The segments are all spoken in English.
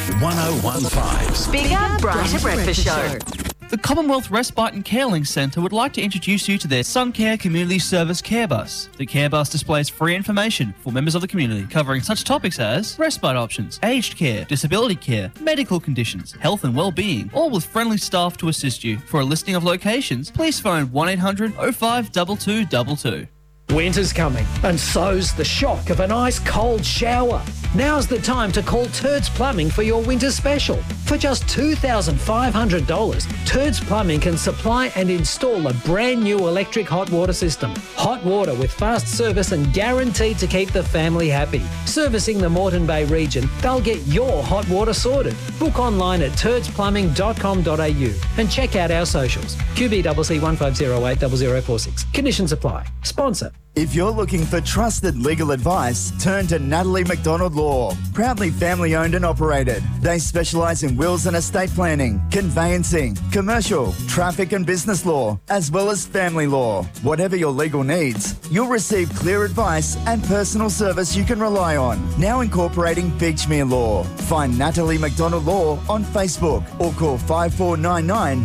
1015's Bigger, Brighter Breakfast Show. The Commonwealth Respite and Care Link Centre would like to introduce you to their Suncare Community Service Care Bus. The Care Bus displays free information for members of the community covering such topics as respite options, aged care, disability care, medical conditions, health and well-being, all with friendly staff to assist you. For a listing of locations, please phone 1800 05 2222. Winter's coming, and so's the shock of an ice-cold shower. Now's the time to call Turds Plumbing for your winter special. For just $2,500, Turds Plumbing can supply and install a brand new electric hot water system. Hot water with fast service and guaranteed to keep the family happy. Servicing the Moreton Bay region, they'll get your hot water sorted. Book online at turdsplumbing.com.au and check out our socials. QBCC 1508 0046. Conditions apply. Sponsor. If you're looking for trusted legal advice, turn to Natalie McDonald Law. Proudly family owned and operated. They specialise in wills and estate planning, conveyancing, commercial, traffic and business law, as well as family law. Whatever your legal needs, you'll receive clear advice and personal service you can rely on. Now incorporating Beechmere Law. Find Natalie McDonald Law on Facebook or call 5499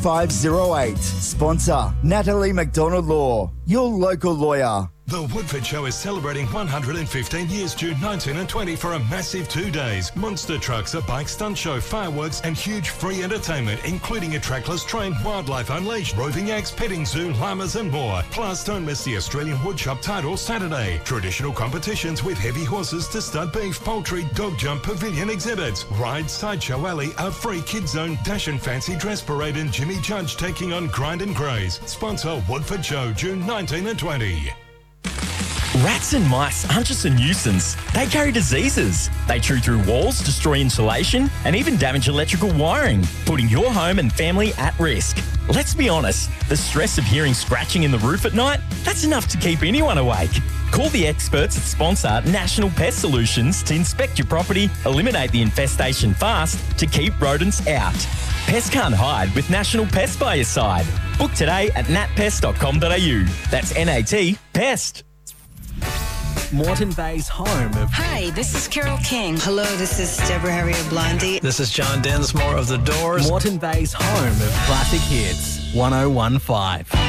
1508. Sponsor Natalie McDonald Law, your local lawyer. The Woodford Show is celebrating 115 years June 19 and 20 for a massive 2 days. Monster trucks, a bike stunt show, fireworks and huge free entertainment, including a trackless train, wildlife unleashed, roving acts, petting zoo, llamas and more. Plus, don't miss the Australian Woodshop title Saturday. Traditional competitions with heavy horses to stud beef, poultry, dog jump, pavilion exhibits, rides, sideshow alley, a free kids zone, dash and fancy dress parade and Jimmy Judge taking on Grind and Graze. Sponsor Woodford Show June 19 and 20. Rats and mice aren't just a nuisance. They carry diseases. They chew through walls, destroy insulation, and even damage electrical wiring, putting your home and family at risk. Let's be honest, the stress of hearing scratching in the roof at night, that's enough to keep anyone awake. Call the experts at Sponsor National Pest Solutions to inspect your property, eliminate the infestation fast to keep rodents out. Pests can't hide with National Pest by your side. Book today at natpest.com.au. That's NAT Pest. Moreton Bay's home of... Hi, this is Carol King. Hello, this is Deborah Harrier Blondie. This is John Densmore of The Doors. Moreton Bay's home of classic hits, 1015.